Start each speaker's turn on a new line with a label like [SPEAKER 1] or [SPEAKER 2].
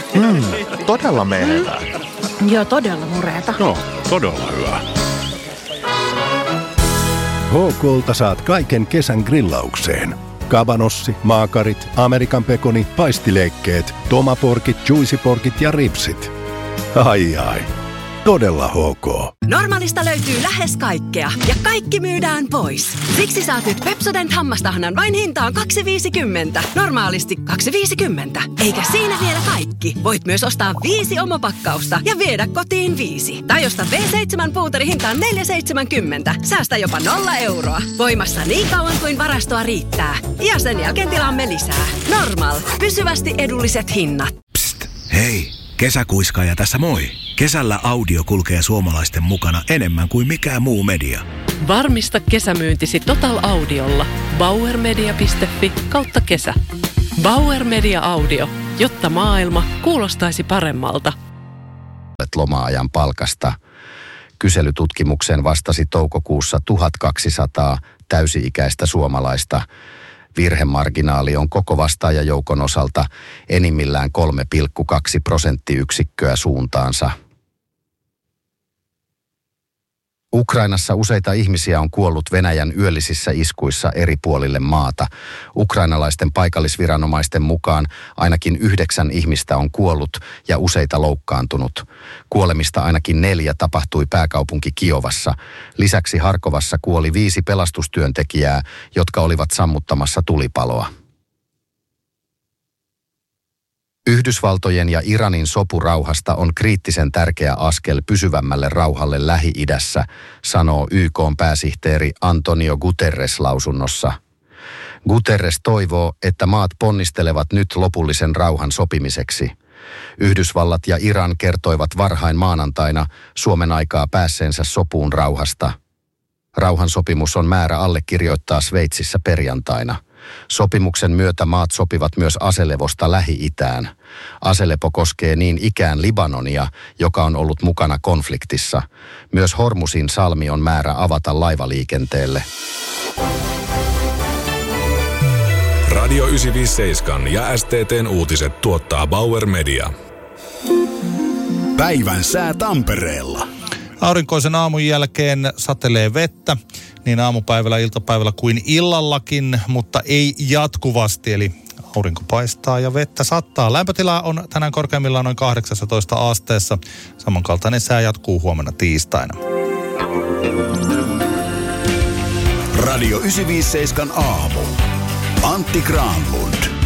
[SPEAKER 1] Todella menevää.
[SPEAKER 2] Joo, todella mureeta.
[SPEAKER 3] No, todella hyvä.
[SPEAKER 4] HK:lta saat kaiken kesän grillaukseen. Kabanossi, maakarit, Amerikan pekoni, paistileikkeet, tomaporkit, juicyporkit ja ripsit. Ai. Todella HK.
[SPEAKER 5] Normaalista löytyy lähes kaikkea ja kaikki myydään pois. Siksi saat nyt Pepsodent hammastahnan vain hintaan 2,50. Normaalisti 2,50. Eikä siinä vielä kaikki. Voit myös ostaa 5 omopakkausta ja viedä kotiin 5. Tai osta V7 puuteri hintaan 4,70. Säästä jopa 0 euroa. Voimassa niin kauan kuin varastoa riittää. Ja sen jälkeen tilaamme lisää. Normal. Pysyvästi edulliset hinnat.
[SPEAKER 6] Psst, hei. Kesäkuiskaaja tässä moi. Kesällä audio kulkee suomalaisten mukana enemmän kuin mikään muu media.
[SPEAKER 7] Varmista kesämyyntisi Total Audiolla. Bauermedia.fi/kesä. Bauer Media Audio, jotta maailma kuulostaisi paremmalta.
[SPEAKER 8] Loma-ajan palkasta. Kyselytutkimukseen vastasi toukokuussa 1200 täysi-ikäistä suomalaista. Virhemarginaali on koko vastaajajoukon osalta enimmillään 3,2 prosenttiyksikköä suuntaansa. Ukrainassa useita ihmisiä on kuollut Venäjän yöllisissä iskuissa eri puolille maata. Ukrainalaisten paikallisviranomaisten mukaan ainakin 9 ihmistä on kuollut ja useita loukkaantunut. Kuolemista ainakin 4 tapahtui pääkaupunki Kiovassa. Lisäksi Harkovassa kuoli 5 pelastustyöntekijää, jotka olivat sammuttamassa tulipaloa. Yhdysvaltojen ja Iranin sopu rauhasta on kriittisen tärkeä askel pysyvämmälle rauhalle Lähi-idässä, sanoo YK:n pääsihteeri Antonio Guterres lausunnossa. Guterres toivoo, että maat ponnistelevat nyt lopullisen rauhan sopimiseksi. Yhdysvallat ja Iran kertoivat varhain maanantaina Suomen aikaa päässeensä sopuun rauhasta. Rauhansopimus on määrä allekirjoittaa Sveitsissä perjantaina. Sopimuksen myötä maat sopivat myös aselevosta Lähi-itään. Aselepo koskee niin ikään Libanonia, joka on ollut mukana konfliktissa. Myös Hormusin salmi on määrä avata laivaliikenteelle.
[SPEAKER 9] Radio 957 ja STT:n uutiset tuottaa Bauer Media.
[SPEAKER 10] Päivän sää Tampereella.
[SPEAKER 11] Aurinkoisen aamun jälkeen satelee vettä, niin aamupäivällä, iltapäivällä kuin illallakin, mutta ei jatkuvasti, eli aurinko paistaa ja vettä sattaa. Lämpötila on tänään korkeimmillaan noin 18 asteessa. Samankaltainen sää jatkuu huomenna tiistaina.
[SPEAKER 10] Radio 957 aamu. Antti Granlund.